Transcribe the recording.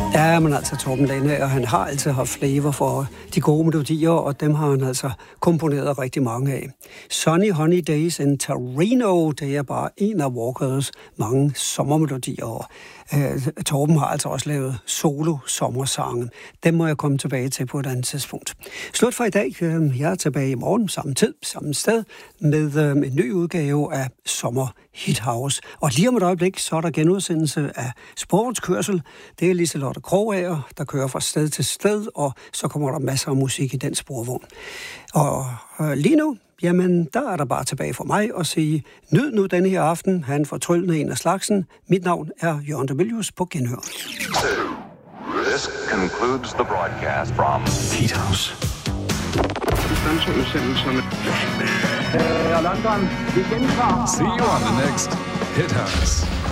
Ja, men altså Torben Lehne, og han har altid haft flavor for de gode melodier, og dem har han altså komponeret rigtig mange af. Sunny Honey Days in Torino, det er bare en af Walkers mange sommermelodier, og Torben har altså også lavet solo-sommersange. Dem må jeg komme tilbage til på et andet tidspunkt. Slut for i dag. Jeg er tilbage i morgen, samme tid, samme sted, med en ny udgave af Sommer Hit House. Og lige om et øjeblik, så er der genudsendelse af Sporvognkørsel. Det er Liselotte Krogager, der kører fra sted til sted, og så kommer der masser af musik i den sporvogn. Og lige nu, jamen, der er der bare tilbage for mig at sige, nyd nu denne her aften. Han fortryllende en af slagsen. Mit navn er Jørgen de Mylius på Genhør. This concludes the broadcast from Hit House. London, vi gentager. See you on the next Hit House.